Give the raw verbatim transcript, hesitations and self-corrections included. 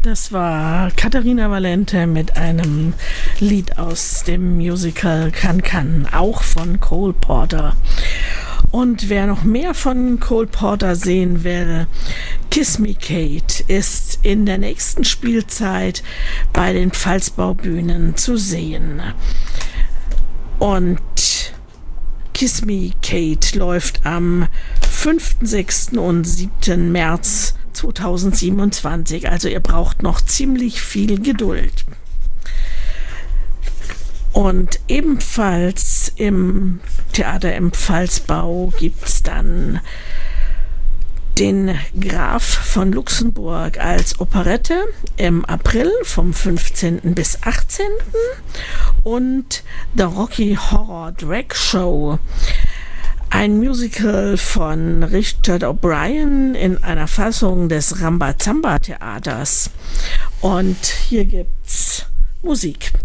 Das war Katharina Valente mit einem Lied aus dem Musical Can Can, auch von Cole Porter. Und wer noch mehr von Cole Porter sehen will, Kiss Me Kate ist in der nächsten Spielzeit bei den Pfalzbaubühnen zu sehen. Und Kiss Me Kate läuft am fünften, sechsten und siebten März zweitausendsiebenundzwanzig. Also ihr braucht noch ziemlich viel Geduld. Und ebenfalls im Theater im Pfalzbau gibt es dann den Graf von Luxemburg als Operette im April vom fünfzehnten bis achtzehnten und The Rocky Horror Drag Show, ein Musical von Richard O'Brien in einer Fassung des Rambazamba Theaters. Und hier gibt's Musik.